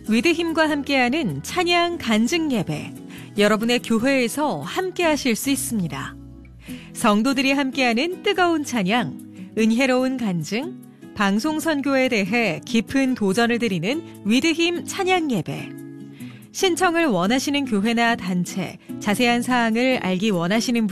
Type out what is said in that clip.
위드힘과 함께하는 찬양 간증 예배. 여러분의 교회에서 함께하실 수 있습니다. 성도들이 함께하는 뜨거운 찬양, 은혜로운 간증, 방송 선교에 대해 깊은 도전을 드리는 위드힘 찬양 예배. 신청을 원하시는 교회나 단체, 자세한 사항을 알기 원하시는